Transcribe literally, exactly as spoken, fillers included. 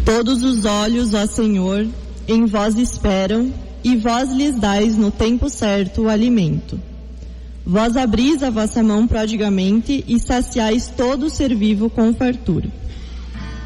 Todos os olhos, ó Senhor, em vós esperam, e vós lhes dais no tempo certo o alimento. Vós abris a vossa mão prodigamente e saciais todo o ser vivo com fartura.